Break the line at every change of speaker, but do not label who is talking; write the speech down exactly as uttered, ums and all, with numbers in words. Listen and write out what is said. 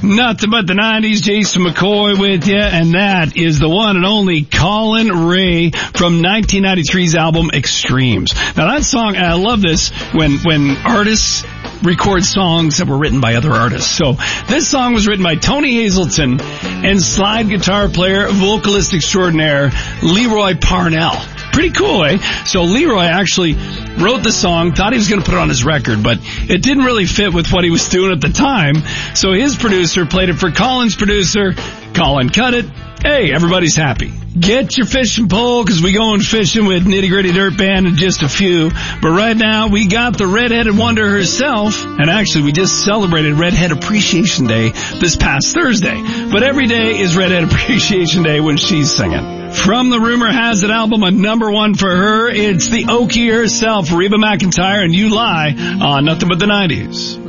Nothing but the nineties, Jason McCoy with you, and that is the one and only Colin Ray from nineteen ninety-three's album Extremes. Now that song, and I love this, when, when artists record songs that were written by other artists. So this song was written by Tony Hazelton and slide guitar player, vocalist extraordinaire, Leroy Parnell. Pretty cool, eh? So Leroy actually wrote the song, thought he was going to put it on his record, but it didn't really fit with what he was doing at the time. So his producer played it for Colin's producer. Colin cut it. Hey, everybody's happy. Get your fishing pole, because we going fishing with Nitty Gritty Dirt Band in just a few. But right now, we got the Redheaded Wonder herself. And actually, we just celebrated Redhead Appreciation Day this past Thursday. But every day is Redhead Appreciation Day when she's singing. From the Rumor Has It album, a number one for her, it's the Okie herself, Reba McEntire, and You Lie on Nothing But the nineties.